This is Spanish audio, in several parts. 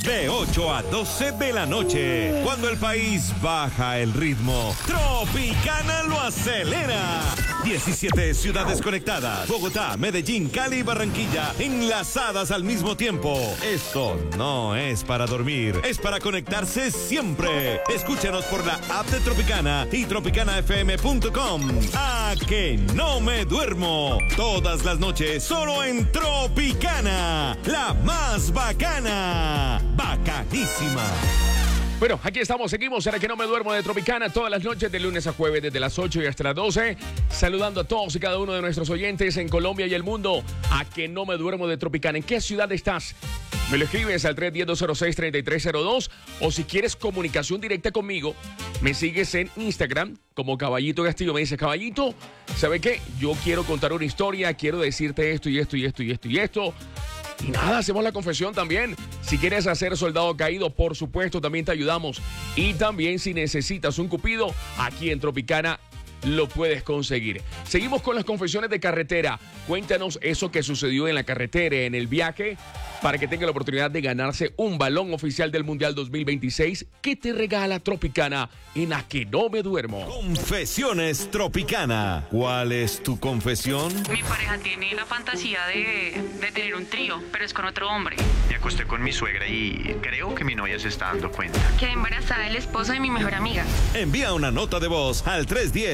De 8 a 12 de la noche, cuando el país baja el ritmo, Tropicana lo acelera. 17 ciudades conectadas, Bogotá, Medellín, Cali y Barranquilla, enlazadas al mismo tiempo. Esto no es para dormir, es para conectarse siempre. Escúchanos por la app de Tropicana y tropicanafm.com. ¡A que no me duermo! Todas las noches, solo en Tropicana, la más bacana. Bacanísima. Bueno, aquí estamos, seguimos en el que no me duermo de Tropicana todas las noches de lunes a jueves desde las 8 y hasta las 12. Saludando a todos y cada uno de nuestros oyentes en Colombia y el mundo. A que no me duermo de Tropicana. ¿En qué ciudad estás? Me lo escribes al 310-206-3302 o si quieres comunicación directa conmigo, me sigues en Instagram como Caballito Castillo. Me dices, Caballito, ¿sabe qué? Yo quiero contar una historia, quiero decirte esto y esto y esto y esto y esto. Y nada, hacemos la confesión también. Si quieres hacer soldado caído, por supuesto, también te ayudamos. Y también si necesitas un cupido, aquí en Tropicana lo puedes conseguir. Seguimos con las confesiones de carretera. Cuéntanos eso que sucedió en la carretera, en el viaje, para que tenga la oportunidad de ganarse un balón oficial del Mundial 2026 que te regala Tropicana en A que no me duermo. Confesiones Tropicana. ¿Cuál es tu confesión? Mi pareja tiene la fantasía de tener un trío, pero es con otro hombre. Me acosté con mi suegra y creo que mi novia se está dando cuenta. Quedé embarazada del esposo de mi mejor amiga. Envía una nota de voz al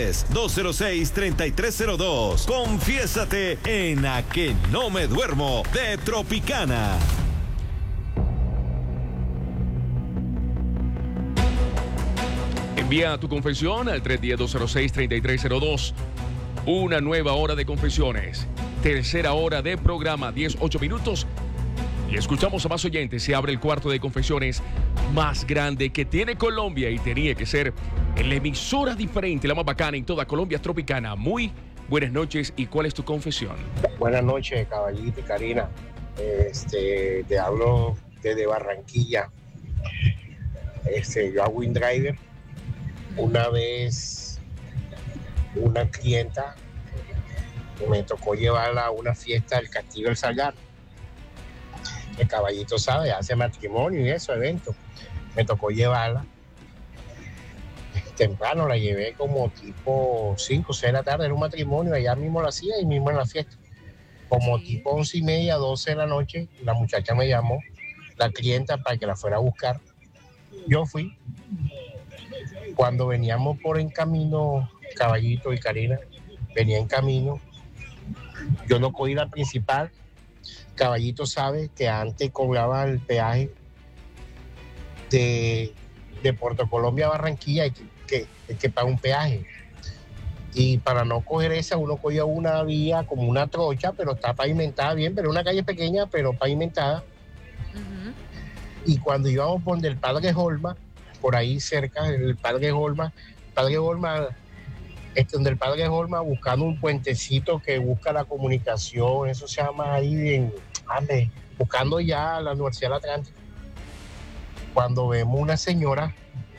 310-206-3302. Confiésate en A que no me duermo de Tropicana. Envía tu confesión al 310-206-3302. Una nueva hora de confesiones. Tercera hora de programa, 18 minutos. Y escuchamos a más oyentes. Se abre el cuarto de confesiones más grande que tiene Colombia y tenía que ser en la emisora diferente, la más bacana en toda Colombia, Tropicana. Muy buenas noches. ¿Y cuál es tu confesión? Buenas noches, Caballito y Karina. Te hablo desde Barranquilla. Yo hago InDriver. Una vez una clienta me tocó llevarla a una fiesta del Castillo del Salgar. El Caballito sabe, hace matrimonio y eso, evento. Me tocó llevarla. Temprano la llevé como tipo 5 o 6 de la tarde, era un matrimonio, allá mismo lo hacía y mismo en la fiesta. Como tipo 11:30, 12 de la noche, la muchacha me llamó, la clienta, para que la fuera a buscar. Yo fui. Cuando veníamos por en camino, Caballito y Karina, venía en camino, yo no cogí la principal. Caballito sabe que antes cobraba el peaje de Puerto Colombia a Barranquilla, que paga un peaje. Y para no coger esa, uno cogía una vía como una trocha, pero está pavimentada bien, pero una calle pequeña, pero pavimentada. Y cuando íbamos por donde el Padre Holma, por ahí cerca, el Padre Holma, donde el Padre Holma, buscando un puentecito que busca la comunicación, eso se llama ahí, buscando ya la Universidad del Atlántico. Cuando vemos una señora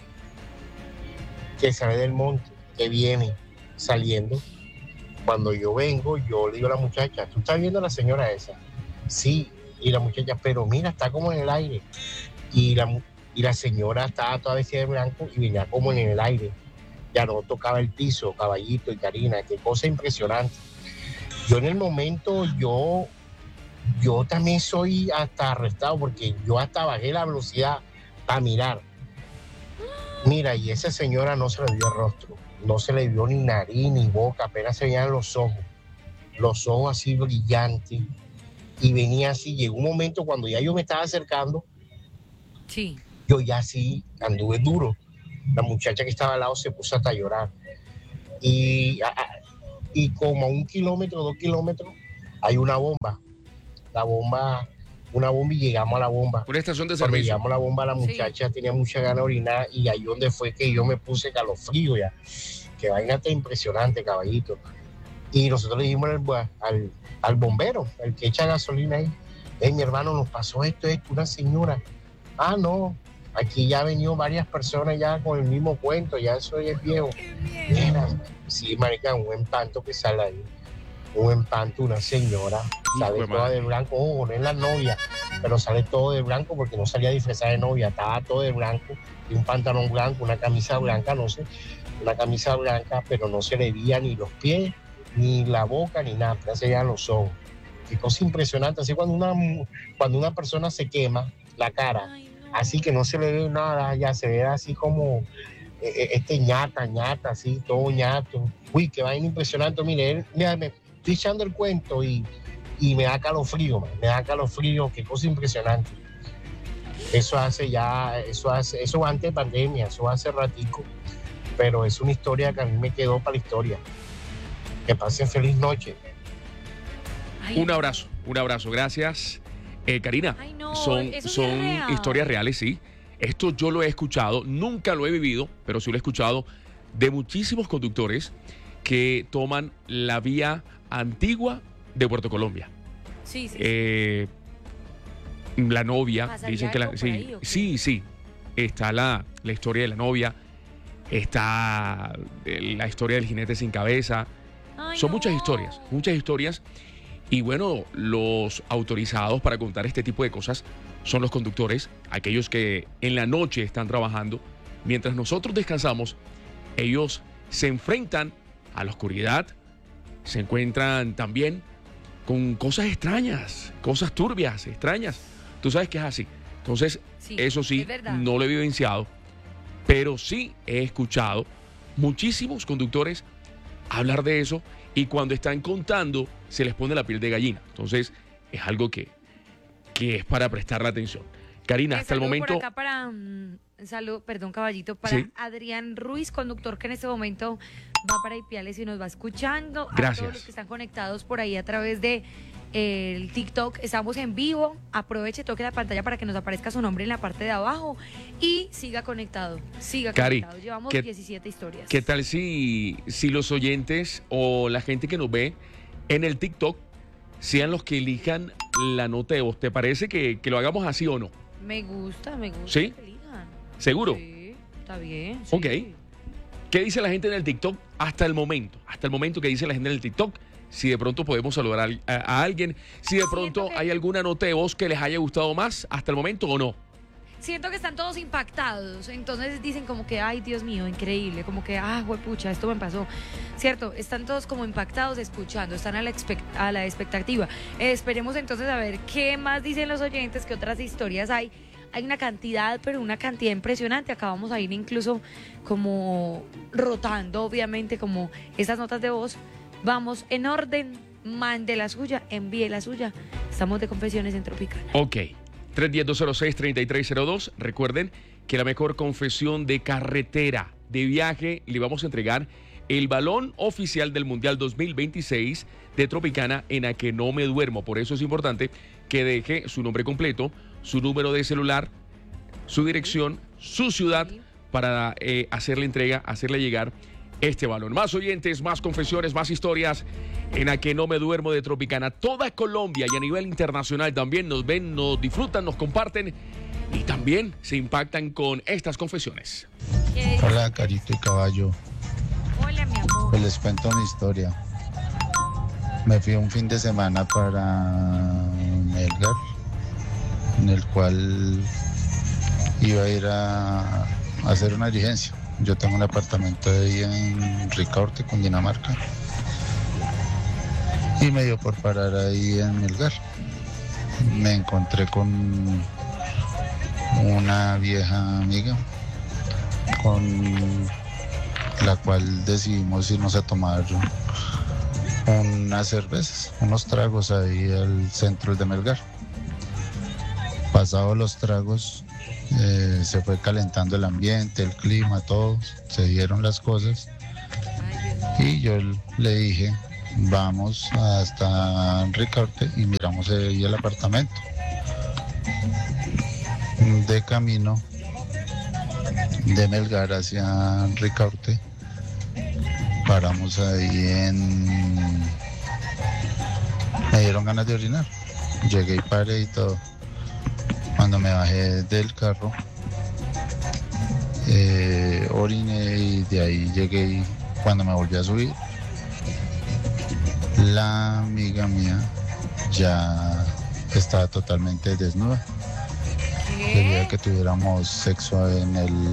que sale del monte, que viene saliendo, cuando yo vengo, yo le digo a la muchacha, ¿tú estás viendo a la señora esa? Sí, y la muchacha, pero mira, está como en el aire. Y la señora estaba toda vestida de blanco y venía como en el aire. Ya no tocaba el piso, Caballito y Karina, qué cosa impresionante. Yo en el momento, yo también soy hasta arrestado, porque yo hasta bajé la velocidad para mirar. Mira, y esa señora no se le vio el rostro, no se le vio ni nariz ni boca, apenas se veían los ojos así brillantes, y venía así. Llegó un momento cuando ya yo me estaba acercando, sí, yo ya sí anduve duro. La muchacha que estaba al lado se puso hasta a llorar. Y como a 1 kilómetro, 2 kilómetros, hay una bomba. Una bomba, y llegamos a la bomba. Una estación de Cuando servicio. llegamos a la bomba, la muchacha tenía mucha ganas de orinar, y ahí donde fue que yo me puse calofrío ya. Que vaina tan impresionante, Caballito. Y nosotros le dijimos al bombero, el que echa gasolina ahí, mi hermano, nos pasó esto, una señora. Ah, no, aquí ya han venido varias personas ya con el mismo cuento, ya eso ya es viejo. Mira, sí, marica, un espanto que sale ahí. un empanto, una señora, sale toda de blanco, ojo, no es la novia, pero sale todo de blanco porque no salía disfrazada de novia, estaba todo de blanco, y un pantalón blanco, una camisa blanca, no sé, una camisa blanca, pero no se le veía ni los pies, ni la boca, ni nada, pero se veían los ojos. Qué cosa impresionante, así cuando una persona se quema la cara, así que no se le ve nada, ya se ve así como ñata, así, todo ñato. Uy, qué vaina impresionante, mire, él, mira, me estoy echando el cuento y me da calofrío, qué cosa impresionante. Eso antes de pandemia, eso hace ratico, pero es una historia que a mí me quedó para la historia. Que pasen feliz noche. Un abrazo, gracias. Karina, Ay, no, son real. historias reales, sí. Esto yo lo he escuchado, nunca lo he vivido, pero sí lo he escuchado de muchísimos conductores que toman la vía antigua de Puerto Colombia. Sí. La novia, ¿Pasaría dicen que algo por ahí, o qué? sí. Está la historia de la novia, está la historia del jinete sin cabeza. Ay, Son no. muchas historias. Y bueno, los autorizados para contar este tipo de cosas son los conductores, aquellos que en la noche están trabajando. Mientras nosotros descansamos, ellos se enfrentan a la oscuridad, se encuentran también con cosas extrañas, cosas turbias, extrañas. Tú sabes que es así. Entonces, Sí, eso sí, es verdad. no lo he vivenciado, pero sí he escuchado muchísimos conductores hablar de eso, y cuando están contando se les pone la piel de gallina. Entonces es algo que es para prestarle atención. Karina, hasta el Saludo momento... por acá para, caballito, para Sí. Adrián Ruiz, conductor que en este momento va para Ipiales y nos va escuchando. A Gracias. todos los que están conectados por ahí a través de el TikTok, estamos en vivo. Aproveche, toque la pantalla para que nos aparezca su nombre en la parte de abajo y siga conectado. Cari, Conectado. Llevamos ¿qué- 17 historias. ¿Qué tal si los oyentes o la gente que nos ve en el TikTok sean los que elijan la nota de voz? ¿Te parece que lo hagamos así o no? Me gusta. ¿Sí? que elijan. ¿Seguro? Sí, está bien. Ok. sí. ¿Qué dice la gente en el TikTok hasta el momento? Hasta el momento, ¿qué dice la gente en el TikTok? Si de pronto podemos saludar a alguien, si de pronto Siento que- hay alguna nota de voz que les haya gustado más hasta el momento o no. Siento que están todos impactados, entonces dicen como que, ay, Dios mío, increíble, como que, huepucha, esto me pasó, ¿cierto? Están todos como impactados escuchando, están a la expectativa. Esperemos entonces a ver qué más dicen los oyentes, qué otras historias hay. Hay una cantidad, pero una cantidad impresionante. Acá vamos a ir incluso como rotando, obviamente, como esas notas de voz. Vamos en orden, mande la suya, envíe la suya. Estamos de confesiones en Tropicana. Ok. 310-206-3302. Recuerden que la mejor confesión de carretera, de viaje, le vamos a entregar el balón oficial del Mundial 2026 de Tropicana en A Que No Me Duermo. Por eso es importante que deje su nombre completo, su número de celular, su dirección, su ciudad, para hacerle entrega, hacerle llegar este balón. Más oyentes, más confesiones, más historias en A Que No Me Duermo de Tropicana. Toda Colombia y a nivel internacional también nos ven, nos disfrutan, nos comparten y también se impactan con estas confesiones. Hola, Carito y Caballo. Hola, mi amor. Pues les cuento mi historia. Me fui un fin de semana para Melgar, en el cual iba a ir a hacer una diligencia. Yo tengo un apartamento ahí en Ricaurte, Cundinamarca, y me dio por parar ahí en Melgar. Me encontré con una vieja amiga con la cual decidimos irnos a tomar unas cervezas, unos tragos ahí al centro de Melgar. Pasados los tragos, se fue calentando el ambiente, el clima, todo, se dieron las cosas y yo le dije, vamos hasta Ricaurte y miramos ahí el apartamento. De camino de Melgar hacia Ricaurte, paramos ahí me dieron ganas de orinar, llegué y paré y todo. Cuando me bajé del carro, oriné y de ahí llegué, y cuando me volví a subir, la amiga mía ya estaba totalmente desnuda. Quería que tuviéramos sexo en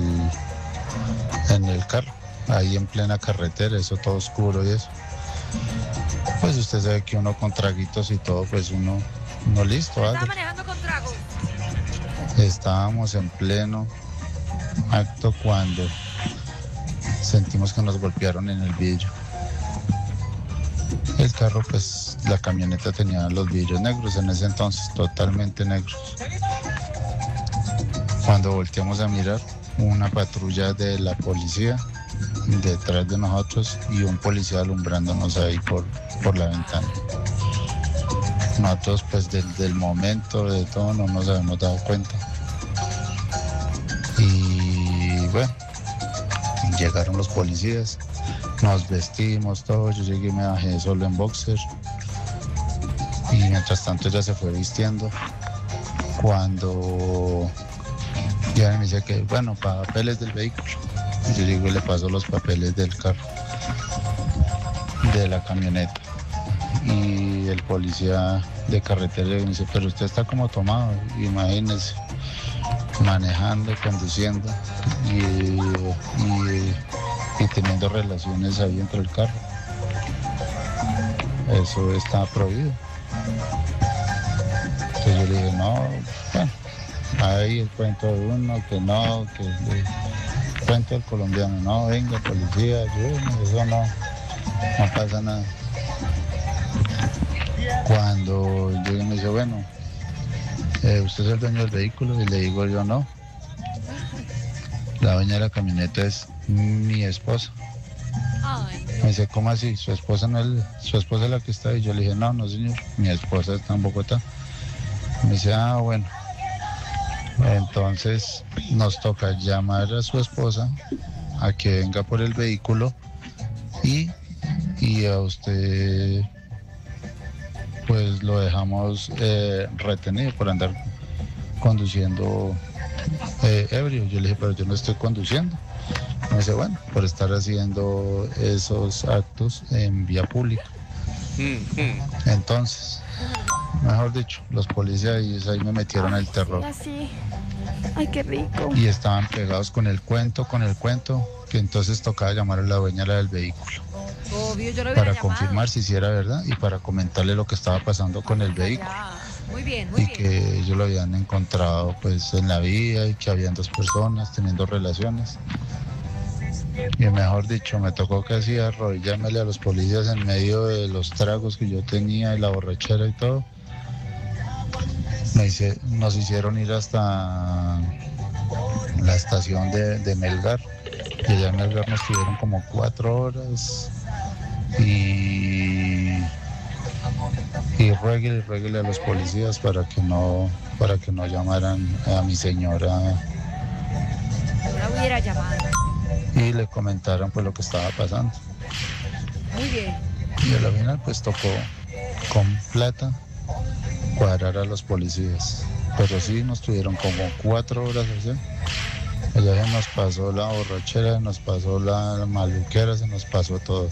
el carro, ahí en plena carretera, eso todo oscuro y eso. Pues usted sabe que uno con traguitos y todo, pues uno listo. Estaba manejando con trago. Estábamos en pleno acto cuando sentimos que nos golpearon en el vidrio. El carro, pues la camioneta tenía los vidrios negros en ese entonces, totalmente negros. Cuando volteamos a mirar, una patrulla de la policía detrás de nosotros y un policía alumbrándonos ahí por la ventana. Nosotros pues del momento, de todo, no nos habíamos dado cuenta. Y bueno, llegaron los policías, nos vestimos todos, yo llegué y me bajé solo en boxer. Y mientras tanto ella se fue vistiendo. Cuando ya me dice que, bueno, papeles del vehículo. Yo digo, le paso los papeles del carro, de la camioneta. Y el policía de carretera me dice, pero usted está como tomado, imagínese, manejando, conduciendo y teniendo relaciones ahí dentro del carro. Eso está prohibido. Entonces yo le dije, no, bueno, ahí el cuento de uno, que no, que el cuento del colombiano, no, venga policía, ayúdame, eso no pasa nada. Cuando llega y me dice, bueno, ¿usted es el dueño del vehículo? Y le digo yo, no. La dueña de la camioneta es mi esposa. Me dice, ¿cómo así? ¿Su esposa no es su esposa la que está ahí? Yo le dije, no señor, mi esposa está en Bogotá. Me dice, bueno. Entonces nos toca llamar a su esposa a que venga por el vehículo y a usted pues lo dejamos retenido por andar conduciendo ebrio. Yo le dije, pero yo no estoy conduciendo. Me dice, bueno, por estar haciendo esos actos en vía pública. Entonces, mejor dicho, los policías ahí me metieron el terror. Así. Ay, qué rico. Y estaban pegados con el cuento, que entonces tocaba llamar a la dueña del vehículo. Obvio, yo lo hubiera para llamado. confirmar si era verdad y para comentarle lo que estaba pasando con el vehículo. Muy bien, muy y bien. Que ellos lo habían encontrado pues en la vía y que habían dos personas teniendo relaciones. Y mejor dicho, me tocó casi arrodillármele a los policías en medio de los tragos que yo tenía y la borrachera y todo. Nos hicieron ir hasta la estación de Melgar. Y allá en Melgar nos tuvieron como 4 horas. Y rueguele a los policías para que no llamaran a mi señora. Yo la hubiera llamado. Y le comentaron pues lo que estaba pasando. Muy bien. Y a la final pues tocó con plata cuadrar a los policías. Pero sí nos tuvieron como 4 horas así. Allá se nos pasó la borrachera, se nos pasó la maluquera, se nos pasó todo.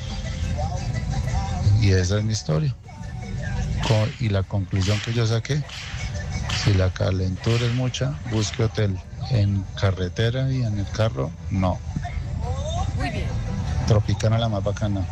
Y esa es mi historia. Y la conclusión que yo saqué, si la calentura es mucha, busque hotel. En carretera y en el carro, no. Muy bien. Tropicana la más bacana.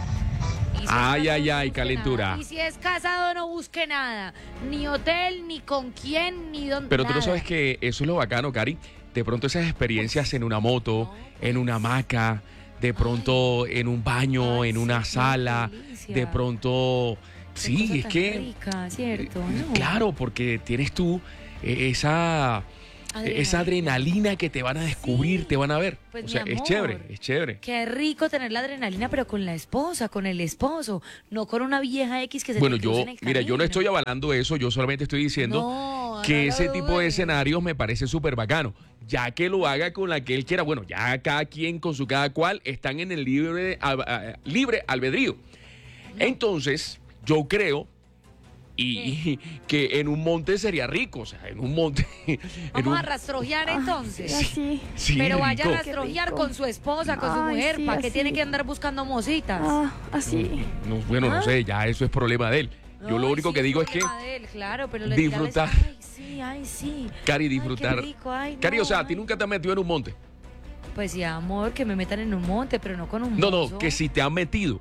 Ay, calentura. Y si es casado, no busque nada. Ni hotel, ni con quién, ni dónde. Pero tú no nada. sabes que eso es lo bacano, Cari. De pronto esas experiencias en una moto, en una hamaca, de pronto en un baño, en una sala, de pronto... Sí, es que... Rica, ¿cierto? No. Claro, porque tienes tú esa adrenalina que te van a descubrir, Sí. te van a ver. Pues, o sea, mi es amor, chévere, es chévere. Qué rico tener la adrenalina, pero con la esposa, con el esposo, no con una vieja X que se Bueno, te cruza en el yo no camino. estoy avalando eso, yo solamente estoy diciendo No, que no ese lo tipo de dudes. escenarios me parece súper bacano. Ya que lo haga con la que él quiera, bueno, ya cada quien con su cada cual están en el libre albedrío. Entonces, yo creo y que en un monte sería rico, o sea, en un monte. Vamos a rastrojear entonces. Así. Sí, Pero vaya a rico. rastrojear rico. con su esposa, con su Ay, mujer. sí, ¿Para qué así. tiene que andar buscando mositas? Así. No, bueno, no sé, ya eso es problema de él. Yo lo Ay, único sí, que digo es que problema de él, claro, pero le disfrutar. ay, sí. Cari, Ay, qué disfrutar. rico, ay, Cari, no, o sea, ¿a ti ay. nunca te has metido en un monte? Pues sí, amor, que me metan en un monte, pero no con un No, mozo. que si te han metido.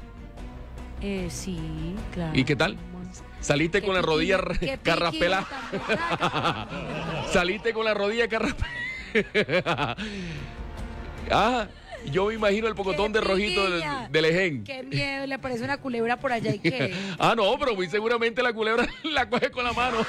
Sí, claro. ¿Y qué tal? ¿Saliste Qué con la piquín, rodilla qué piquín carraspelada? tan berraca. ¿Saliste con la rodilla carraspelada? Ah, yo me imagino el pocotón Qué de rojito piquiña. del ején. Qué miedo, le aparece una culebra por allá y qué. Ah, no, pero muy seguramente la culebra la coge con la mano.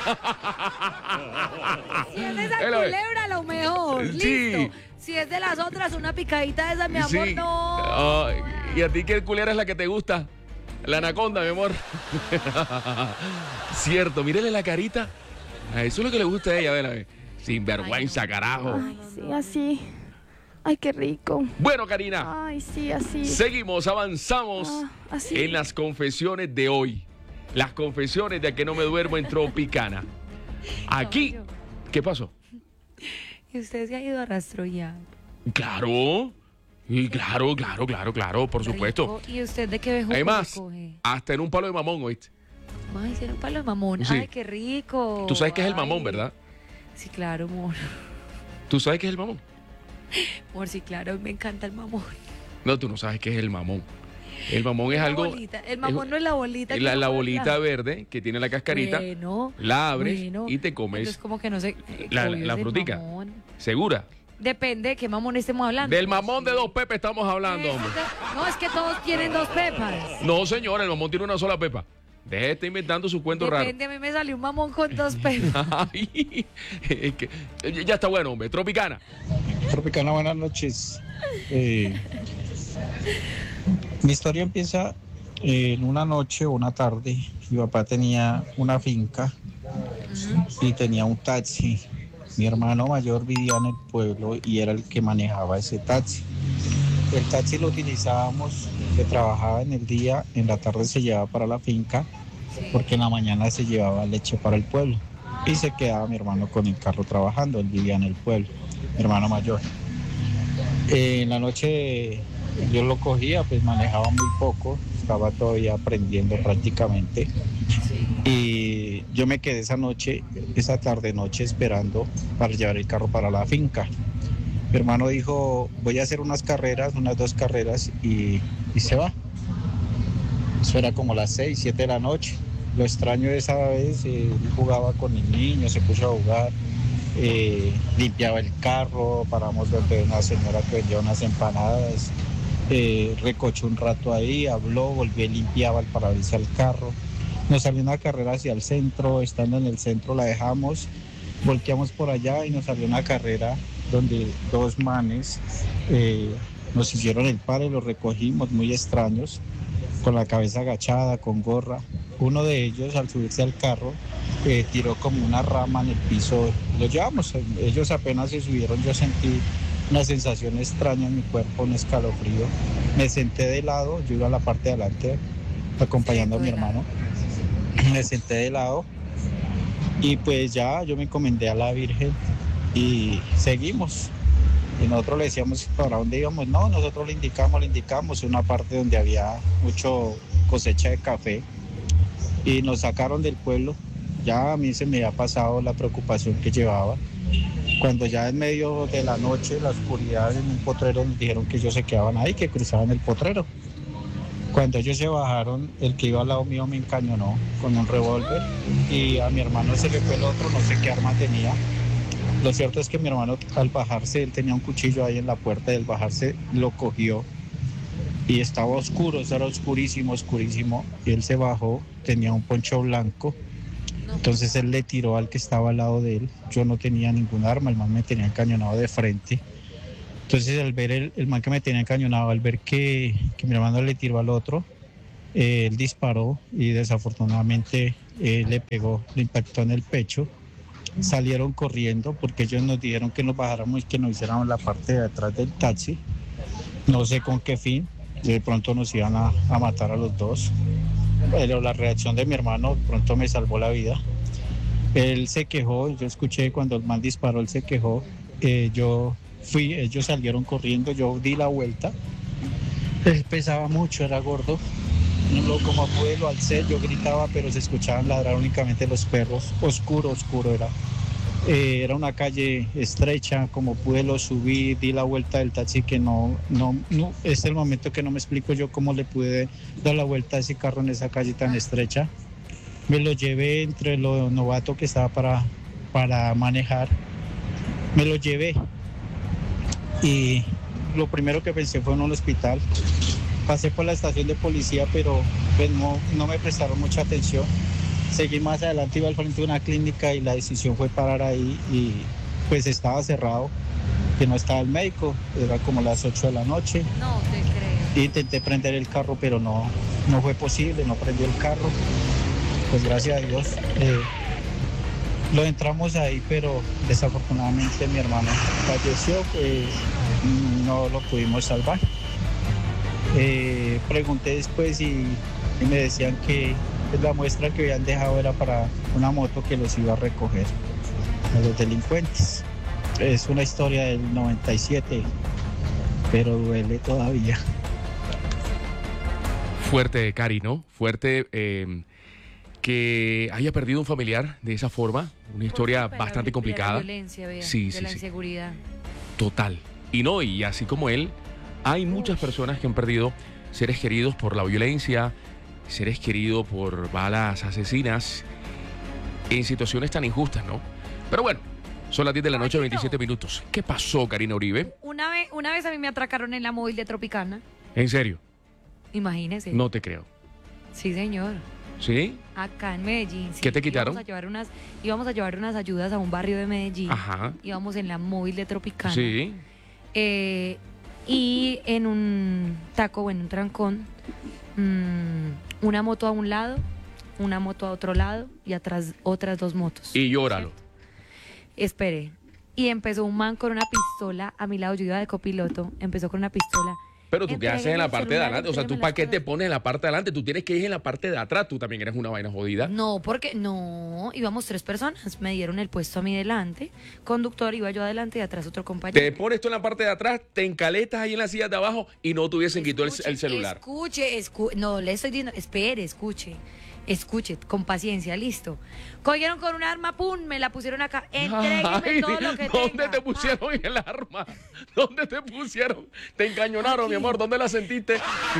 Si es de esa Él, a ver. culebra, lo mejor. Sí. Listo. Si es de las otras, una picadita de esa, mi amor, Sí. no. Ay, ¿y a ti qué culebra es la que te gusta? La anaconda, mi amor. Cierto, mírele la carita. A eso es lo que le gusta a ella, a ver. Sin vergüenza, carajo. Ay, sí, así. Ay, qué rico. Bueno, Karina, Ay, sí, así. seguimos, avanzamos Así. en las confesiones de hoy. Las confesiones de A Que No Me Duermo en Tropicana. Aquí, ¿qué pasó? Y usted se ha ido a rastrojear. Claro, y claro, por supuesto. Rico. ¿Y usted de qué bejuco Además, le coge? hasta en un palo de mamón, ¿oíste? Ay, ¿sí era un palo de mamón? Sí. Ay, qué rico. Tú sabes qué es el Ay. mamón, ¿verdad? Sí, claro, amor. ¿Tú sabes qué es el mamón? Amor, sí, claro, me encanta el mamón. No, tú no sabes qué es el mamón. El mamón es La algo... bolita. El mamón no es la bolita. que La uno bolita guarda. verde que tiene la cascarita, Bueno, la abres bueno. y te comes. Entonces, como que no sé. La obvio, es del frutica. mamón. ¿Segura? Depende de qué mamón estemos hablando. Del mamón de dos pepas estamos hablando, Ese hombre. No, es que todos tienen dos pepas. No, señor, el mamón tiene una sola pepa. Deje de estar inventando su cuento raro. Depende, a mí me salió un mamón con dos pepas. Ay, es que- ya está bueno, hombre. Tropicana. Tropicana, buenas noches. Mi historia empieza en una noche o una tarde. Mi papá tenía una finca y tenía un taxi. Mi hermano mayor vivía en el pueblo y era el que manejaba ese taxi. El taxi lo utilizábamos, que trabajaba en el día, en la tarde se llevaba para la finca, porque en la mañana se llevaba leche para el pueblo. Y se quedaba mi hermano con el carro trabajando, él vivía en el pueblo, mi hermano mayor. En la noche yo lo cogía, pues manejaba muy poco, estaba todavía aprendiendo prácticamente. Y yo me quedé esa tarde noche esperando para llevar el carro para la finca. Mi hermano dijo, voy a hacer unas 2 carreras y se va. Eso era como las 6, 7 de la noche. Lo extraño de esa vez, jugaba con el niño, se puso a jugar, limpiaba el carro, paramos donde una señora que vendía unas empanadas, recochó un rato ahí, habló, volvió y limpiaba el parabrisas al carro. Nos salió una carrera hacia el centro, estando en el centro la dejamos, volteamos por allá y nos salió una carrera donde 2 manes nos hicieron el paro y los recogimos, muy extraños, con la cabeza agachada, con gorra. Uno de ellos, al subirse al carro, tiró como una rama en el piso. Lo llevamos, ellos apenas se subieron, yo sentí una sensación extraña en mi cuerpo, un escalofrío. Me senté de lado, yo iba a la parte de adelante acompañando a mi hermano. Me senté de lado y pues ya yo me encomendé a la Virgen y seguimos. Y nosotros le decíamos para dónde íbamos. No, nosotros le indicamos una parte donde había mucho cosecha de café y nos sacaron del pueblo. Ya a mí se me había pasado la preocupación que llevaba. Cuando ya en medio de la noche, la oscuridad, en un potrero, nos dijeron que ellos se quedaban ahí, que cruzaban el potrero. Cuando ellos se bajaron, el que iba al lado mío me encañonó con un revólver y a mi hermano se le fue el otro, no sé qué arma tenía. Lo cierto es que mi hermano, al bajarse, él tenía un cuchillo ahí en la puerta y al bajarse lo cogió y estaba oscuro, eso era oscurísimo, y él se bajó, tenía un poncho blanco, entonces él le tiró al que estaba al lado de él. Yo no tenía ningún arma, el man me tenía encañonado de frente. Entonces al ver el man que me tenía encañonado, al ver que mi hermano le tiró al otro, él disparó y desafortunadamente le pegó, le impactó en el pecho. Salieron corriendo porque ellos nos dijeron que nos bajáramos y que nos hiciéramos la parte de atrás del taxi. No sé con qué fin, de pronto nos iban a matar a los dos. pero la reacción de mi hermano pronto me salvó la vida. Él se quejó, yo escuché cuando el man disparó, él se quejó. Yo fui, ellos salieron corriendo, yo di la vuelta. Él pesaba mucho, era gordo. Como pude lo alcé, yo gritaba, pero se escuchaban ladrar únicamente los perros. Oscuro era. Era una calle estrecha, como pude lo subí, di la vuelta del taxi, que no, es el momento que no me explico yo cómo le pude dar la vuelta a ese carro en esa calle tan estrecha. Me lo llevé entre lo novato que estaba para manejar, me lo llevé y lo primero que pensé fue en un hospital. Pasé por la estación de policía, pero pues no me prestaron mucha atención. Seguí más adelante, iba al frente de una clínica y la decisión fue parar ahí y pues estaba cerrado, que no estaba el médico, era como las 8 de la noche. No te creo. Intenté prender el carro, pero no fue posible, no prendió el carro. Pues gracias a Dios lo entramos ahí, pero desafortunadamente mi hermano falleció, pues no lo pudimos salvar. Pregunté después y me decían que la muestra que habían dejado era para una moto que los iba a recoger a los delincuentes. Es una historia del 97, pero duele todavía. Fuerte, Cari, ¿no? Fuerte que haya perdido un familiar de esa forma. Una historia bastante complicada. La violencia, vea, sí, de la inseguridad. Total. Y así como él, hay muchas personas que han perdido seres queridos por la violencia, seres queridos por balas asesinas, en situaciones tan injustas, ¿no? Pero bueno, son las 10 de la noche, 27 minutos. ¿Qué pasó, Karina Uribe? Una vez a mí me atracaron en la móvil de Tropicana. ¿En serio? Imagínese. No te creo. Sí, señor. ¿Sí? Acá en Medellín. Sí. ¿Qué te quitaron? Íbamos a llevar unas ayudas a un barrio de Medellín. Ajá. Íbamos en la móvil de Tropicana. Sí. Y en un taco o en un trancón, una moto a un lado, una moto a otro lado y atrás otras dos motos. Y llóralo. ¿Cierto? Espere. Y empezó un man con una pistola a mi lado, yo iba de copiloto, empezó con una pistola. Pero tú qué haces en la parte de adelante, o sea, ¿tú para qué te pones? pones en la parte de adelante? Tú tienes que ir en la parte de atrás, tú también eres una vaina jodida. No, porque no, íbamos 3 personas, me dieron el puesto a mí delante, conductor, iba yo adelante y atrás otro compañero. Te pones tú en la parte de atrás, te encaletas ahí en la silla de abajo y no te hubiesen quitado el celular. Escuche, no, le estoy diciendo, espere, escuche, con paciencia, listo. Cogieron con un arma, pum, me la pusieron acá, entrégueme todo lo que ¿Dónde tenga. te pusieron el arma? ¿Dónde te pusieron? Te encañonaron, Aquí. mi amor, ¿dónde la sentiste?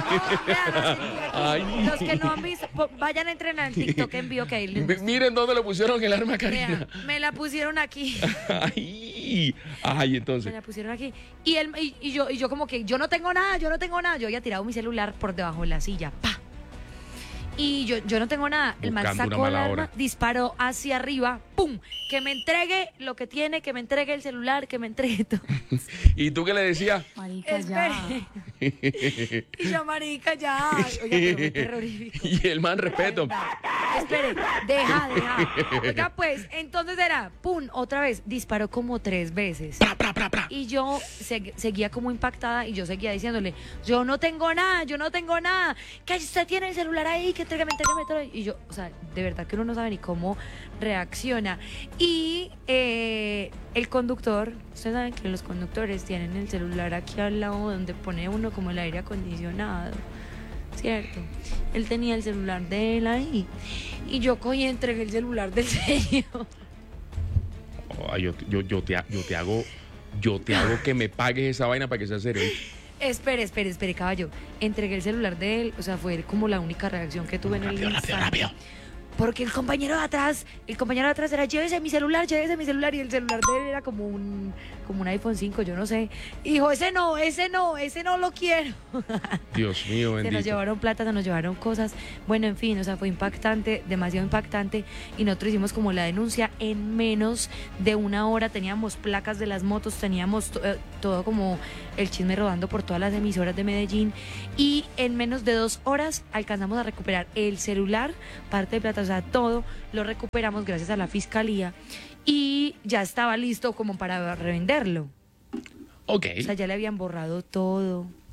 Ay. Los que no han visto, vayan a entrenar en TikTok en vivo que ahí les muestro. Miren dónde le pusieron el arma, Karina. Vea, me la pusieron aquí. Ay, entonces. Me la pusieron aquí. Y yo como que, yo no tengo nada. Yo había tirado mi celular por debajo de la silla. ¡Pa! Y yo no tengo nada. El man Buscando una sacó el mala arma, hora. disparó hacia arriba. ¡Pum! Que me entregue lo que tiene, que me entregue el celular, que me entregue todo. ¿Y tú qué le decías? Marica, ya. Espere. Y yo, marica, ya. Oiga, pero muy terrorífico. Y el man, respeto. Espere, deja. Oiga, pues, entonces era, pum, otra vez, disparó como 3 veces. Y yo seguía como impactada y yo seguía diciéndole, yo no tengo nada, que usted tiene el celular ahí, que entrégame todo. Y yo, o sea, de verdad que uno no sabe ni cómo reacciona. Y el conductor, ustedes saben que los conductores tienen el celular aquí al lado donde pone uno como el aire acondicionado. ¿Cierto? Él tenía el celular de él ahí. Y yo cogí y entregué el celular del señor. Ay, yo te hago que me pagues esa vaina para que sea serio. Espere, caballo. Entregué el celular de él. O sea, fue como la única reacción que tuve en el instante. Rápido. Porque el compañero de atrás era, llévese mi celular. Y el celular de él era como un iPhone 5, yo no sé. Y dijo, ese no lo quiero. Dios mío, bendito. Se nos llevaron plata, se nos llevaron cosas. Bueno, en fin, o sea, fue impactante, demasiado impactante. Y nosotros hicimos como la denuncia en menos de 1 hora. Teníamos placas de las motos, teníamos todo como el chisme rodando por todas las emisoras de Medellín. Y en menos de 2 horas alcanzamos a recuperar el celular, parte de plata, o sea, todo lo recuperamos gracias a la fiscalía. Y ya estaba listo como para revenderlo. Ok. O sea, ya le habían borrado todo.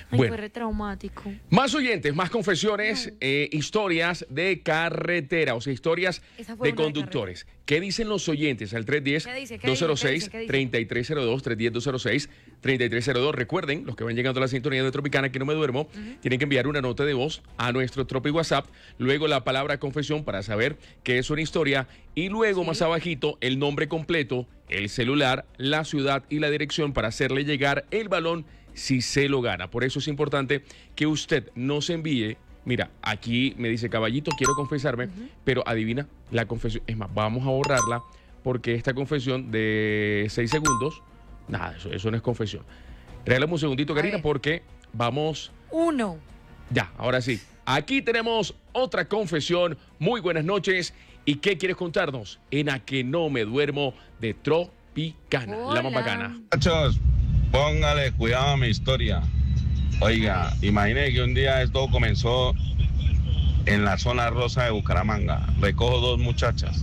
Ay, Bueno. fue re traumático. Más oyentes, más confesiones, historias de carretera, o sea, historias Esa fue de una de conductores. ¿Qué dicen los oyentes? Al ¿Qué dice? ¿Qué dice? ¿Qué dice? 310-206-3302, 310-206-3302. Recuerden, los que van llegando a la sintonía de Tropicana, que no me duermo, tienen que enviar una nota de voz a nuestro Tropi WhatsApp, luego la palabra confesión para saber qué es una historia, y luego más abajito el nombre completo, el celular, la ciudad y la dirección para hacerle llegar el balón si se lo gana. Por eso es importante que usted nos envíe. Mira, aquí me dice Caballito, quiero confesarme, pero adivina la confesión. Es más, vamos a borrarla porque esta confesión de 6 segundos, nada, eso no es confesión. Regálame un segundito, Karina, porque vamos... 1. Ya, ahora sí. Aquí tenemos otra confesión. Muy buenas noches. ¿Y qué quieres contarnos en A Que No Me Duermo de Tropicana? La más bacana. Muchachos, póngale cuidado a mi historia. Oiga, imagine que un día esto comenzó en la zona rosa de Bucaramanga. Recojo 2 muchachas.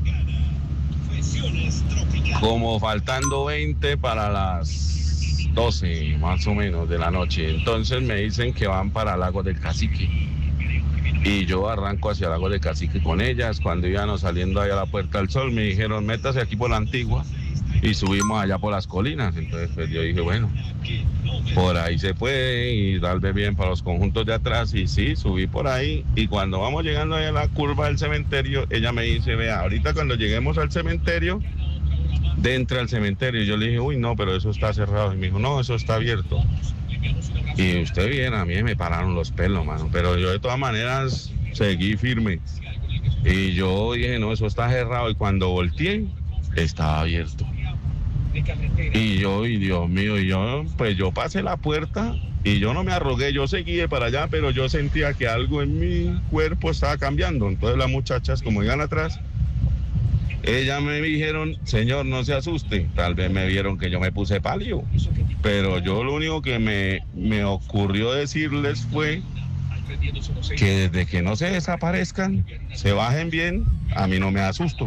Como faltando 20 para las 12 más o menos de la noche. Entonces me dicen que van para Lagos del Cacique. Y yo arranco hacia Lagos del Cacique con ellas. Cuando íbamos saliendo allá a la Puerta del Sol, me dijeron, métase aquí por la Antigua. Y subimos allá por las colinas. Entonces pues yo dije, bueno, por ahí se puede y tal vez bien para los conjuntos de atrás. Y sí, subí por ahí. Y cuando vamos llegando allá a la curva del cementerio, ella me dice, vea, ahorita cuando lleguemos al cementerio, entra al cementerio. Y yo le dije, uy, no, pero eso está cerrado. Y me dijo, no, eso está abierto. Y usted viene, a mí me pararon los pelos, mano. Pero yo de todas maneras seguí firme. Y yo dije, no, eso está cerrado. Y cuando volteé, estaba abierto. Y yo, y Dios mío, y yo, pues yo pasé la puerta y yo no me arrogué, yo seguí de para allá, pero yo sentía que algo en mi cuerpo estaba cambiando. Entonces las muchachas, como iban atrás, ellas me dijeron, señor, no se asuste. Tal vez me vieron que yo me puse pálido, pero yo lo único que me ocurrió decirles fue que desde que no se desaparezcan, se bajen bien, a mí no me asusto.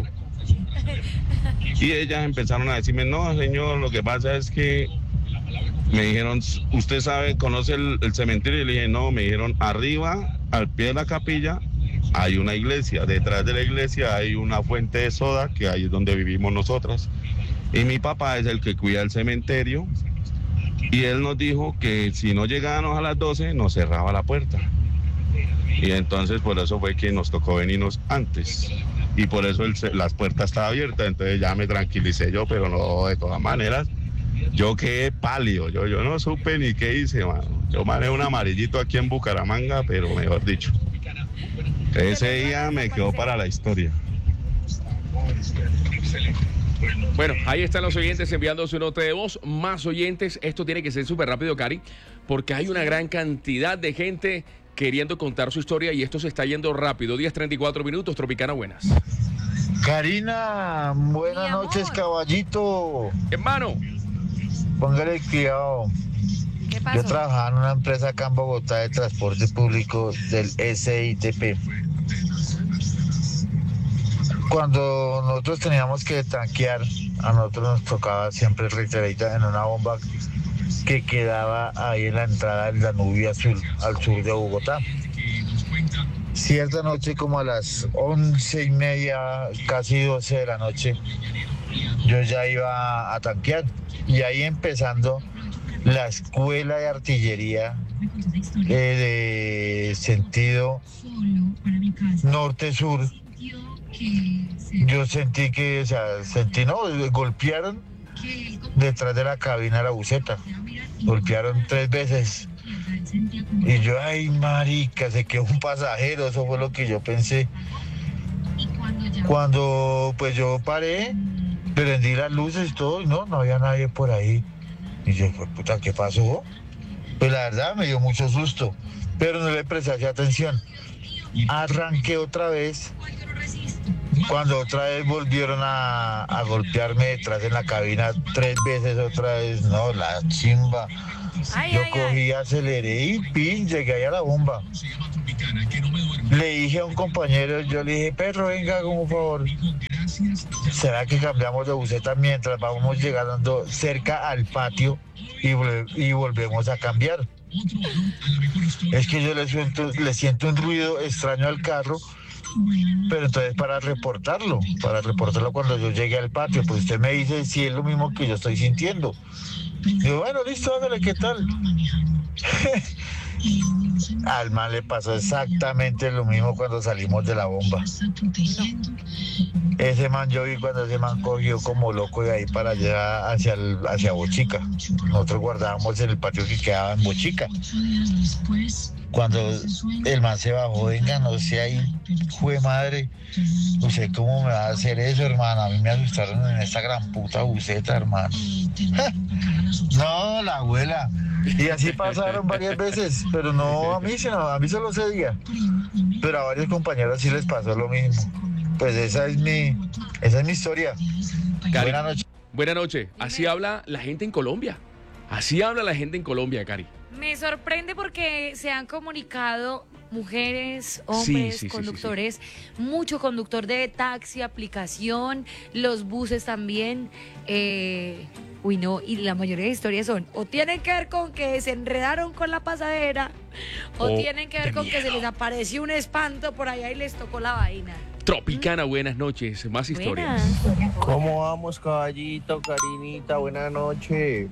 Y ellas empezaron a decirme, no, señor, lo que pasa es que me dijeron, ¿usted sabe, conoce el cementerio? Y le dije, no, me dijeron, arriba, al pie de la capilla, hay una iglesia. Detrás de la iglesia hay una fuente de soda, que ahí es donde vivimos nosotras. Y mi papá es el que cuida el cementerio. Y él nos dijo que si no llegábamos a las 12, nos cerraba la puerta. Y entonces por eso fue que nos tocó venirnos antes. Y por eso las puertas estaban abiertas, entonces ya me tranquilicé yo, pero no, de todas maneras, yo quedé pálido, yo no supe ni qué hice, mano. Yo manejo un amarillito aquí en Bucaramanga, pero mejor dicho, ese día me quedó para la historia. Bueno, ahí están los oyentes enviando su nota de voz. Más oyentes, esto tiene que ser súper rápido, Cari, porque hay una gran cantidad de gente queriendo contar su historia y esto se está yendo rápido. 10:34 minutos, Tropicana, buenas. Karina, buenas noches, caballito. Hermano. Póngale cuidado. ¿Qué pasó? Yo trabajaba en una empresa acá en Bogotá de transporte público del SITP. Cuando nosotros teníamos que tanquear, a nosotros nos tocaba siempre reiterada en una bomba que quedaba ahí en la entrada del Danubio Azul, al sur de Bogotá. Cierta noche, como a las 11:30, casi 12 de la noche, yo ya iba a tanquear. Y ahí empezando la escuela de artillería de sentido norte-sur, yo sentí que, golpearon detrás de la cabina de la buseta. Golpearon 3 veces. Y yo, ay, marica, se quedó un pasajero. Eso fue lo que yo pensé. Cuando, pues yo paré, prendí las luces y todo, y no había nadie por ahí. Y yo, pues, puta, ¿qué pasó? Pues la verdad me dio mucho susto, pero no le presté atención. Arranqué otra vez. Cuando otra vez volvieron a golpearme detrás en la cabina 3 veces otra vez, no, la chimba. Yo cogí, aceleré y pin, llegué ahí a la bomba. Le dije a un compañero, yo le dije, perro, venga, como favor. ¿Será que cambiamos de buseta mientras vamos llegando cerca al patio y volvemos a cambiar? Es que yo le siento un ruido extraño al carro, pero entonces para reportarlo cuando yo llegue al patio, pues usted me dice si es lo mismo que yo estoy sintiendo. Digo, bueno, listo, hágale, ¿qué tal? Al man le pasó exactamente lo mismo cuando salimos de la bomba. Ese man, yo vi cuando ese man cogió como loco de ahí para allá hacia Bochica. Nosotros guardábamos en el patio que quedaba en Bochica. Cuando el man se bajó, venga, no sé, ahí fue madre, no sé cómo me va a hacer eso, hermano. A mí me asustaron en esta gran puta buceta, hermano. No, la abuela. Y así pasaron varias veces, pero no a mí, sino a mí solo ese día. Pero a varios compañeros sí les pasó lo mismo. Pues esa es mi historia. Cari, buenas noches. Buenas noches. Así habla la gente en Colombia. Así habla la gente en Colombia, Cari. Me sorprende porque se han comunicado mujeres, hombres, Sí. conductores, mucho conductor de taxi, aplicación, los buses también. No, y la mayoría de historias son o tienen que ver con que se enredaron con la pasadera o tienen que ver con que se les apareció un espanto por allá y les tocó la vaina. Tropicana, buenas noches. Más historias. ¿Cómo vamos, caballito, Karinita? Buenas noches.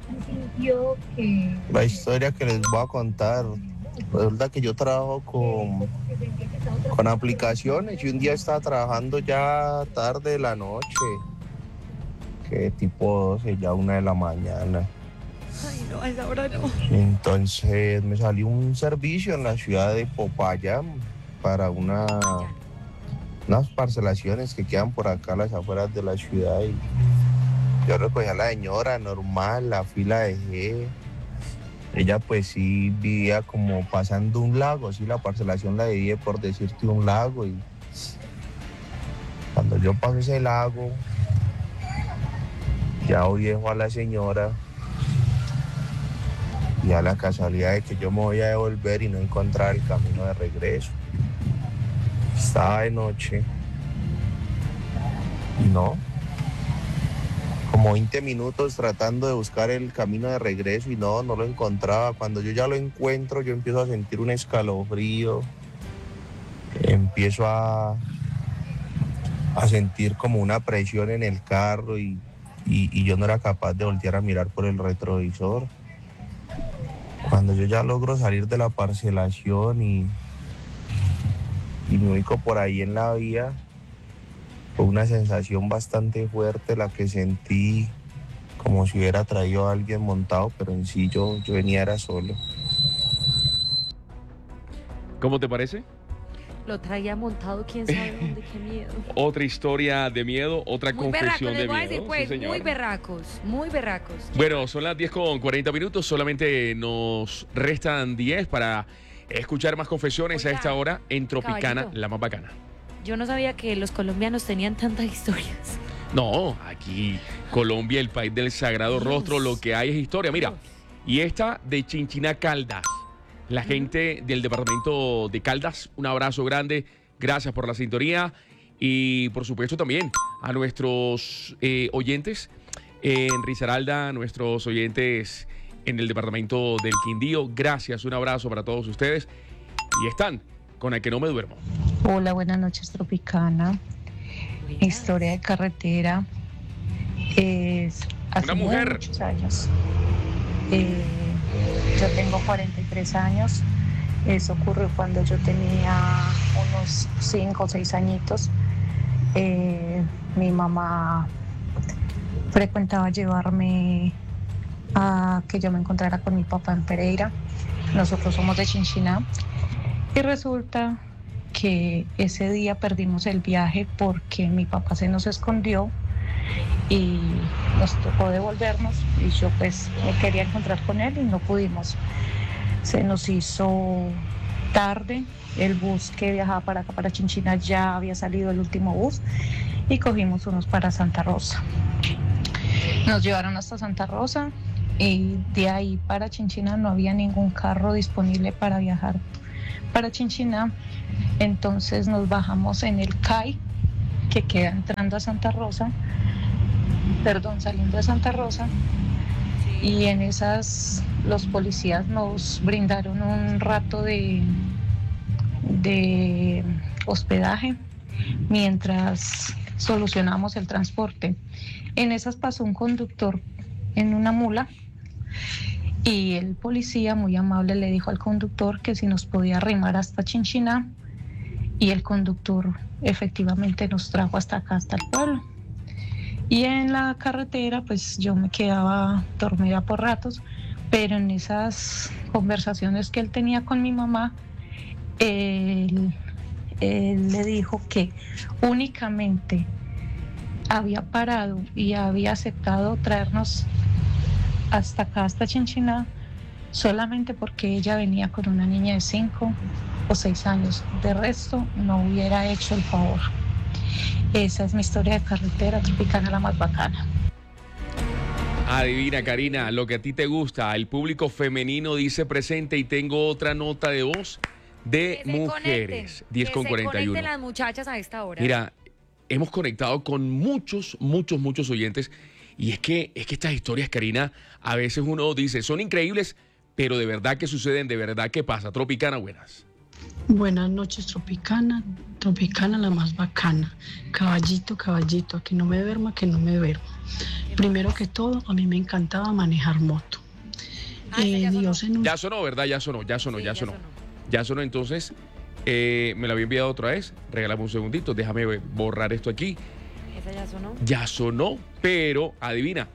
La historia que les voy a contar, resulta que yo trabajo con aplicaciones y un día estaba trabajando ya tarde de la noche, que tipo 12, ya 1 de la mañana. Ay, no, a esa hora no. Entonces me salió un servicio en la ciudad de Popayán para unas parcelaciones que quedan por acá a las afueras de la ciudad y yo recogí a la señora normal, la fila dejé. Ella pues sí vivía como pasando un lago, sí, la parcelación la dejé por decirte un lago y cuando yo paso ese lago, ya hoy dejo a la señora y a la casualidad de que yo me voy a devolver y no encontrar el camino de regreso. Estaba de noche y no. Como 20 minutos tratando de buscar el camino de regreso y no lo encontraba. Cuando yo ya lo encuentro, yo empiezo a sentir un escalofrío, empiezo a sentir como una presión en el carro y yo no era capaz de voltear a mirar por el retrovisor. Cuando yo ya logro salir de la parcelación y me ubico por ahí en la vía, fue una sensación bastante fuerte la que sentí, como si hubiera traído a alguien montado, pero en sí yo venía era solo. ¿Cómo te parece? Lo traía montado, quién sabe dónde, qué miedo. Otra historia de miedo, otra Muy confesión berracos, de les voy a miedo. decir, pues, Sí, señora. muy berracos. Bueno, son las 10:40 minutos, solamente nos restan 10 para escuchar más confesiones. Oiga, a esta hora en Tropicana, caballito. la más bacana. Yo no sabía que los colombianos tenían tantas historias. No, aquí Colombia, el país del sagrado rostro, lo que hay es historia. Mira, y esta de Chinchiná, Caldas. La gente del departamento de Caldas, un abrazo grande, gracias por la sintonía y por supuesto también a nuestros oyentes en Risaralda, nuestros oyentes en el departamento del Quindío, gracias, un abrazo para todos ustedes y están con El que no me duermo. Hola, buenas noches, Tropicana. Historia de carretera es hace Una mujer. muchos años. Yo tengo 43 años. Eso ocurrió cuando yo tenía unos 5 o 6 añitos. Mi mamá frecuentaba llevarme a que yo me encontrara con mi papá en Pereira. Nosotros somos de Chinchiná. Y resulta que ese día perdimos el viaje porque mi papá se nos escondió y nos tocó devolvernos y yo pues me quería encontrar con él y no pudimos. Se nos hizo tarde, el bus que viajaba para acá, para Chinchiná, ya había salido el último bus y cogimos unos para Santa Rosa. Nos llevaron hasta Santa Rosa y de ahí para Chinchiná no había ningún carro disponible para viajar para Chinchiná. Entonces nos bajamos en el CAI que queda entrando a Santa Rosa, saliendo de Santa Rosa, y en esas los policías nos brindaron un rato de hospedaje mientras solucionamos el transporte. En esas pasó un conductor en una mula y el policía muy amable le dijo al conductor que si nos podía arrimar hasta Chinchiná, y el conductor efectivamente nos trajo hasta acá, hasta el pueblo. Y en la carretera pues yo me quedaba dormida por ratos, pero en esas conversaciones que él tenía con mi mamá, él le dijo que únicamente había parado y había aceptado traernos hasta acá, hasta Chinchiná, solamente porque ella venía con una niña de 5 o 6 años. De resto, no hubiera hecho el favor. Esa es mi historia de carretera tropicana, la más bacana. Adivina, Karina, lo que a ti te gusta. El público femenino dice presente y tengo otra nota de voz de mujeres. 10:41. Que se conecten las muchachas a esta hora. Mira, hemos conectado con muchos oyentes. Y es que estas historias, Karina, a veces uno dice, son increíbles, pero de verdad que suceden, de verdad que pasa. Tropicana, buenas. Buenas noches, Tropicana la más bacana. Caballito, que no me duerma, que no me duerma. Primero que todo, a mí me encantaba manejar moto. Ya sonó, ¿verdad? Ya sonó. Ya sonó, entonces, me la había enviado otra vez. Regálame un segundito, déjame borrar esto aquí. ¿Esa ya sonó? Ya sonó, pero adivina,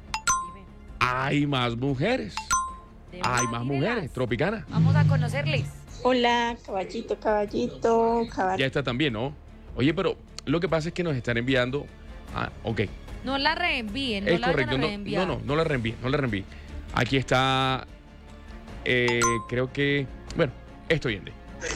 hay más mujeres. Hay más mujeres, Tropicana. Vamos a conocerles. Hola, caballito. Ya está también, ¿no? Oye, pero lo que pasa es que nos están enviando. Ok. No la reenvíen, no es la correcto, vayan a reenviar. No la reenvíen. Aquí está, creo que, bueno, esto viene.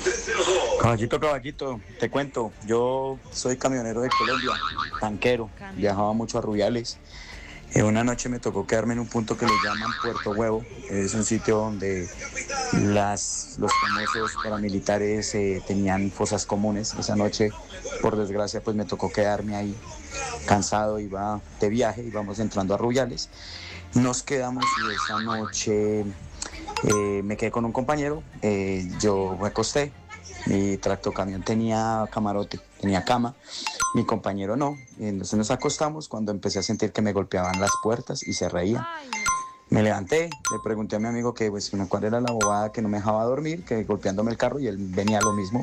Caballito, te cuento, yo soy camionero de Colombia, tanquero, viajaba mucho a Rubiales. Una noche me tocó quedarme en un punto que le llaman Puerto Huevo. Es un sitio donde los famosos paramilitares tenían fosas comunes. Esa noche, por desgracia, pues me tocó quedarme ahí cansado, iba de viaje, íbamos entrando a Rubiales. Nos quedamos y esa noche me quedé con un compañero, yo me acosté. Mi tractocamión tenía camarote, tenía cama, mi compañero no. Entonces nos acostamos cuando empecé a sentir que me golpeaban las puertas y se reían. Me levanté, le pregunté a mi amigo que pues, cuál era la bobada que no me dejaba dormir, que golpeándome el carro, y él venía lo mismo,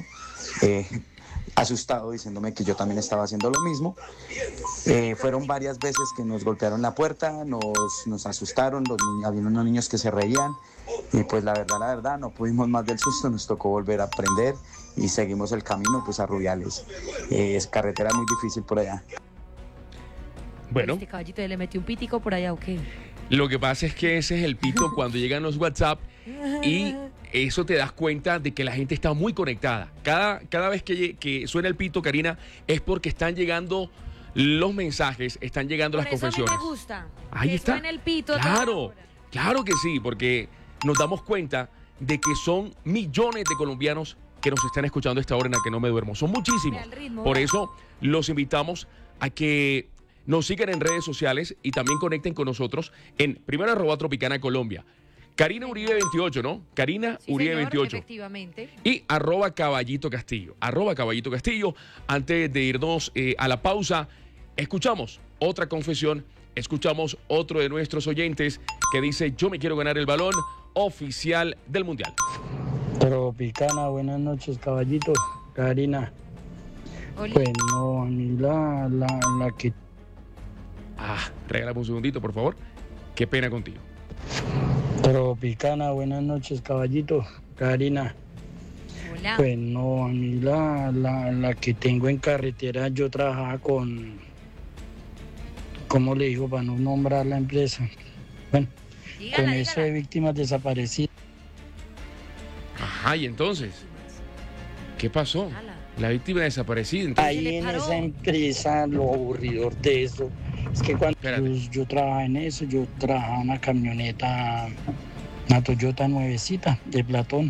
asustado, diciéndome que yo también estaba haciendo lo mismo. Fueron varias veces que nos golpearon la puerta, nos asustaron, había unos niños que se reían, y pues la verdad, no pudimos más del susto, nos tocó volver a aprender y seguimos el camino pues a Rubiales. Es carretera muy difícil por allá. Bueno. Este caballito le metió un pitico por allá, ¿o qué? Lo que pasa es que ese es el pito cuando llegan los WhatsApp y eso te das cuenta de que la gente está muy conectada. Cada vez que suena el pito, Karina, es porque están llegando los mensajes, están llegando las confesiones. Por eso a mí me gusta. Ahí que está. Suene el pito. Claro que sí, porque nos damos cuenta de que son millones de colombianos que nos están escuchando a esta hora en la que no me duermo. Son muchísimos. Por eso los invitamos a que nos sigan en redes sociales y también conecten con nosotros en primero @Tropicana Colombia. Karina Uribe 28, ¿no? Karina Uribe 28. Efectivamente. Y @Caballito Castillo. @Caballito Castillo. Antes de irnos a la pausa, escuchamos otra confesión, escuchamos otro de nuestros oyentes que dice: yo me quiero ganar el balón oficial del Mundial. Tropicana, buenas noches, caballito. Karina. Oli. Pues no, a mí la que... Regálame un segundito, por favor. Qué pena contigo. Tropicana, buenas noches, caballito. Karina. Hola. Pues no, a mí la que tengo en carretera, yo trabajaba con... ¿Cómo le digo para no nombrar la empresa? Bueno, con eso de víctimas desaparecidas. Ajá, y entonces, ¿qué pasó? La víctima desaparecida. Entonces, ahí en esa empresa, lo aburridor de eso es que cuando yo trabajaba en eso, yo trabajaba en una camioneta, una Toyota nuevecita de Platón.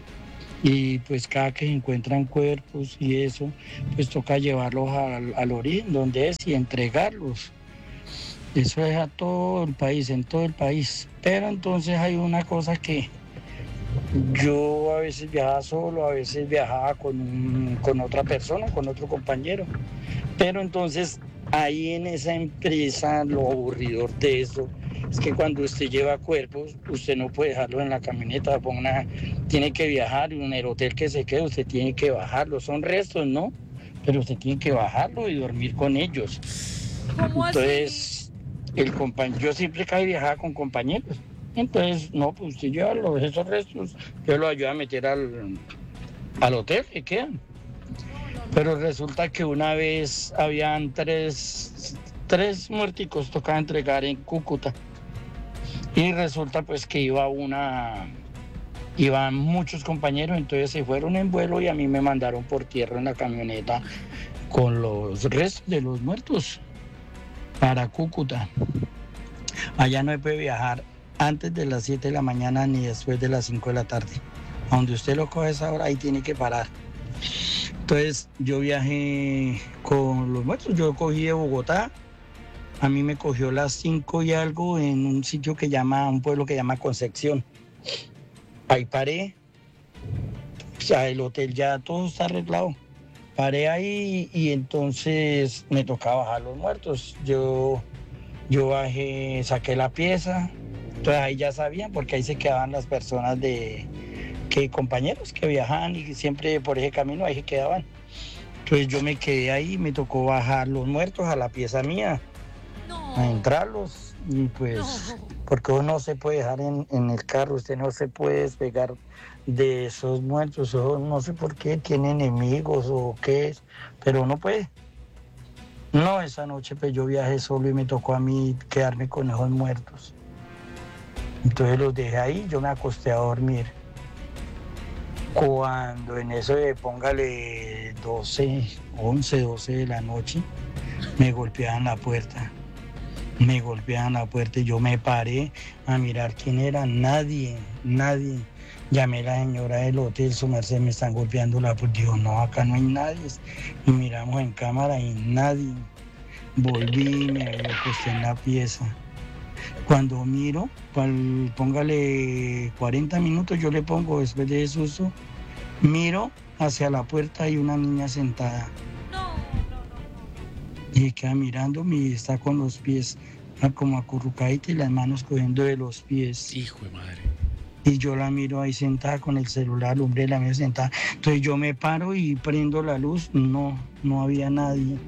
Y pues cada que se encuentran cuerpos y eso, pues toca llevarlos al origen donde es y entregarlos. Eso es a todo el país, en todo el país. Pero entonces hay una cosa que yo a veces viajaba solo, a veces viajaba con otra persona, con otro compañero. Pero entonces ahí en esa empresa lo aburridor de eso es que cuando usted lleva cuerpos, usted no puede dejarlo en la camioneta, tiene que viajar y en el hotel que se quede usted tiene que bajarlo. Son restos, ¿no? Pero usted tiene que bajarlo y dormir con ellos. Entonces, yo siempre que viajaba con compañeros. Entonces, no, pues usted lleva esos restos, yo los ayudo a meter al hotel que quedan. Pero resulta que una vez habían tres muerticos, tocaba entregar en Cúcuta. Y resulta pues que iban muchos compañeros, entonces se fueron en vuelo y a mí me mandaron por tierra en la camioneta con los restos de los muertos para Cúcuta. Allá no se puede viajar antes de las 7 de la mañana ni después de las 5 de la tarde. A donde usted lo coge a esa hora, ahí tiene que parar. Entonces yo viajé con los muertos, yo cogí de Bogotá, a mí me cogió las 5 y algo en un sitio un pueblo que llama Concepción. Ahí paré, ya el hotel ya todo está arreglado. Paré ahí y entonces me tocaba bajar los muertos. Yo bajé, saqué la pieza, entonces ahí ya sabían porque ahí se quedaban las personas compañeros que viajaban y siempre por ese camino ahí se quedaban. Entonces yo me quedé ahí, me tocó bajar los muertos a la pieza mía, a entrarlos y pues porque uno no se puede dejar en el carro, usted no se puede despegar de esos muertos, no sé por qué, tiene enemigos o qué es, pero no puede. No, esa noche pues yo viajé solo y me tocó a mí quedarme con esos muertos. Entonces los dejé ahí, yo me acosté a dormir. Cuando en eso de póngale 11, 12 de la noche, me golpeaban la puerta. Y yo me paré a mirar quién era, nadie. Llamé a la señora del hotel, su merced, me están golpeando la puerta. Digo, no, acá no hay nadie. Y miramos en cámara y nadie. Volví y me acosté en la pieza. Cuando miro, póngale 40 minutos, yo le pongo después de ese susto, miro hacia la puerta y una niña sentada. Y queda mirándome y está con los pies como acurrucadita y las manos cogiendo de los pies. Hijo de madre. Y yo la miro ahí sentada con el celular, hombre, la miro sentada. Entonces yo me paro y prendo la luz, no había nadie.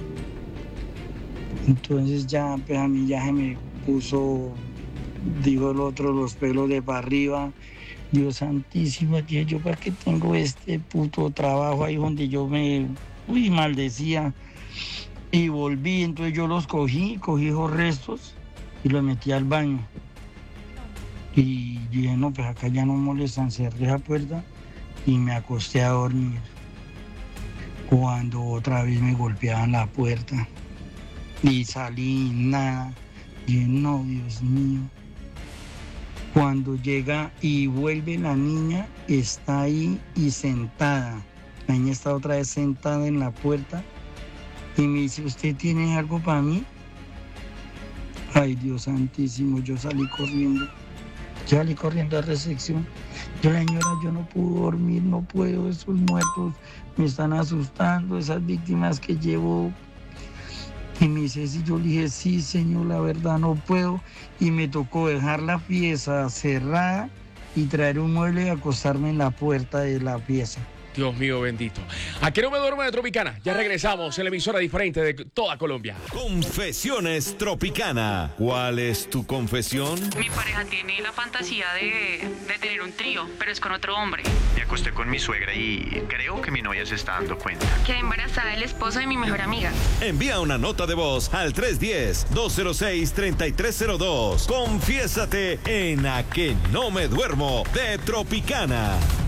Entonces ya, pues a mí ya se me puso, digo el otro, los pelos de para arriba. Dios santísimo, yo para qué tengo este puto trabajo ahí donde yo me maldecía. Y volví, entonces yo los cogí esos restos y los metí al baño. Y dije, no, pues acá ya no molestan, cerré la puerta y me acosté a dormir. Cuando otra vez me golpeaban la puerta y salí, nada. Y dije, no, Dios mío. Cuando llega y vuelve la niña, está ahí y sentada. La niña está otra vez sentada en la puerta y me dice, ¿usted tiene algo para mí? Ay, Dios santísimo, yo salí corriendo a recepción. Yo, la señora, yo no puedo dormir, no puedo, esos muertos me están asustando, esas víctimas que llevo. Y me dice, sí, yo le dije, sí, señor, la verdad no puedo. Y me tocó dejar la pieza cerrada y traer un mueble y acostarme en la puerta de la pieza. Dios mío bendito. ¿A qué no me duermo de Tropicana? Ya regresamos en la emisora diferente de toda Colombia. Confesiones Tropicana. ¿Cuál es tu confesión? Mi pareja tiene la fantasía de tener un trío, pero es con otro hombre. Me acosté con mi suegra y creo que mi novia se está dando cuenta. Quedé embarazada del esposo de mi mejor amiga. Envía una nota de voz al 310-206-3302. Confiésate en A que no me duermo de Tropicana.